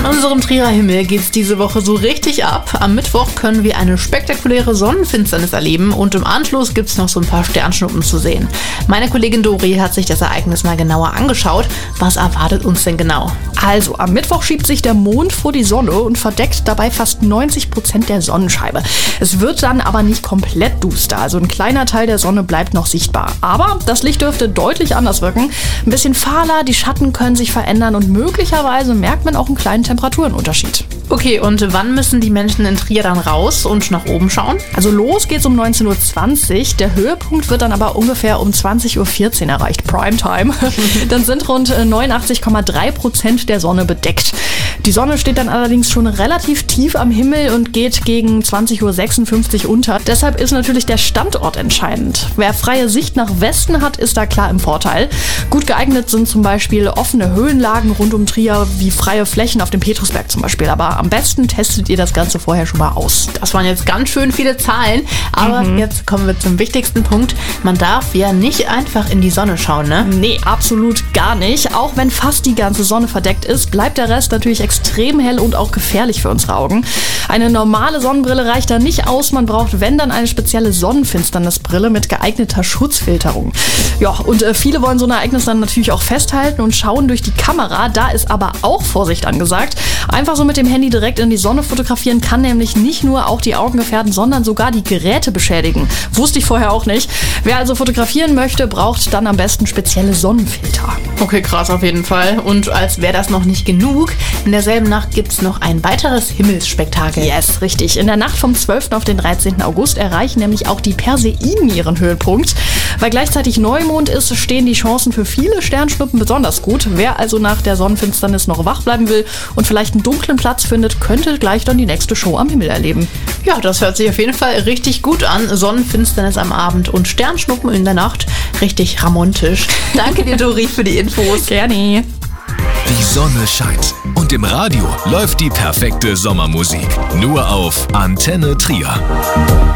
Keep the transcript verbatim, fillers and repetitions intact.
An unserem Trierer Himmel geht's diese Woche so richtig ab. Am Mittwoch können wir eine spektakuläre Sonnenfinsternis erleben und im Anschluss gibt's noch so ein paar Sternschnuppen zu sehen. Meine Kollegin Dori hat sich das Ereignis mal genauer angeschaut. Was erwartet uns denn genau? Also, am Mittwoch schiebt sich der Mond vor die Sonne und verdeckt dabei fast neunzig Prozent der Sonnenscheibe. Es wird dann aber nicht komplett duster, also ein kleiner Teil der Sonne bleibt noch sichtbar. Aber das Licht dürfte deutlich anders wirken. Ein bisschen fahler, die Schatten können sich verändern und möglicherweise merkt man auch einen kleinen Temperaturenunterschied. Okay, und wann müssen die Menschen in Trier dann raus und nach oben schauen? Also los geht's um neunzehn Uhr zwanzig, der Höhepunkt wird dann aber ungefähr um zwanzig Uhr vierzehn erreicht, Primetime. Dann sind rund neunundachtzig Komma drei Prozent der Sonne bedeckt. Die Sonne steht dann allerdings schon relativ tief am Himmel und geht gegen zwanzig Uhr sechsundfünfzig unter. Deshalb ist natürlich der Standort entscheidend. Wer freie Sicht nach Westen hat, ist da klar im Vorteil. Gut geeignet sind zum Beispiel offene Höhenlagen rund um Trier, wie freie Flächen auf dem Petrusberg zum Beispiel. Aber am besten testet ihr das Ganze vorher schon mal aus. Das waren jetzt ganz schön viele Zahlen, aber mhm. jetzt kommen wir zum wichtigsten Punkt. Man darf ja nicht einfach in die Sonne schauen, ne? Nee, absolut gar nicht. Auch wenn fast die ganze Sonne verdeckt ist, bleibt der Rest natürlich extrem hell und auch gefährlich für unsere Augen. Eine normale Sonnenbrille reicht da nicht aus. Man braucht, wenn, dann eine spezielle Sonnenfinsternisbrille mit geeigneter Schutzfilterung. Ja, und äh, viele wollen so ein Ereignis dann natürlich auch festhalten und schauen durch die Kamera. Da ist aber auch Vorsicht angesagt. Einfach so mit dem Handy direkt in die Sonne fotografieren kann nämlich nicht nur auch die Augen gefährden, sondern sogar die Geräte beschädigen. Wusste ich vorher auch nicht. Wer also fotografieren möchte, braucht dann am besten spezielle Sonnenfilter. Okay, krass auf jeden Fall. Und als wäre das noch nicht genug, in derselben Nacht gibt es noch ein weiteres Himmelsspektakel. Yes, richtig. In der Nacht vom zwölften auf den dreizehnten August erreichen nämlich auch die Perseiden ihren Höhepunkt. Weil gleichzeitig Neumond ist, stehen die Chancen für viele Sternschnuppen besonders gut. Wer also nach der Sonnenfinsternis noch wach bleiben will und vielleicht einen dunklen Platz findet, könnte gleich dann die nächste Show am Himmel erleben. Ja, das hört sich auf jeden Fall richtig gut an. Sonnenfinsternis am Abend und Sternschnuppen in der Nacht. Richtig ramontisch. Danke dir, Dori, für die Infos. Gerne. Die Sonne scheint und im Radio läuft die perfekte Sommermusik. Nur auf Antenne Trier.